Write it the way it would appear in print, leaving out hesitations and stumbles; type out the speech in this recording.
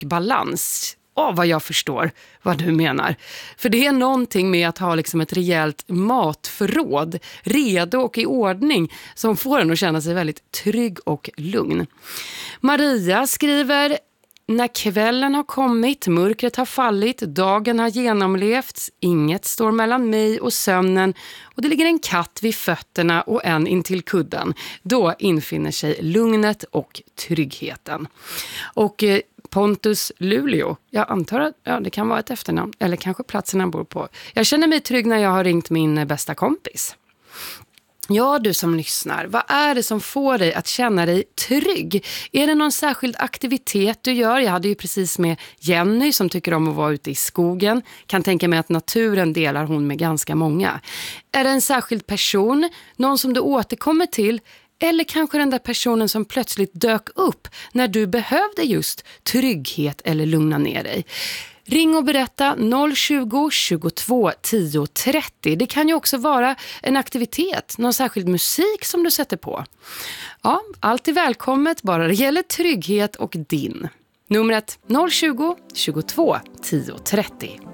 balans. Vad jag förstår vad du menar. För det är någonting med att ha liksom ett rejält matförråd redo och i ordning som får en att känna sig väldigt trygg och lugn. Maria skriver: när kvällen har kommit, mörkret har fallit, dagen har genomlevts, inget står mellan mig och sömnen och det ligger en katt vid fötterna och en intill kudden. Då infinner sig lugnet och tryggheten. Och Pontus Luleå, jag antar att det kan vara ett efternamn eller kanske platsen han bor på. Jag känner mig trygg när jag har ringt min bästa kompis. Ja, du som lyssnar, vad är det som får dig att känna dig trygg? Är det någon särskild aktivitet du gör? Jag hade ju precis med Jenny som tycker om att vara ute i skogen. Kan tänka mig att naturen delar hon med ganska många. Är det en särskild person? Någon som du återkommer till? Eller kanske den där personen som plötsligt dök upp när du behövde just trygghet eller lugna ner dig? Ring och berätta 020 22 10 30. Det kan ju också vara en aktivitet, någon särskild musik som du sätter på. Ja, allt är välkommet, bara det gäller trygghet och din. Numret 020 22 10 30.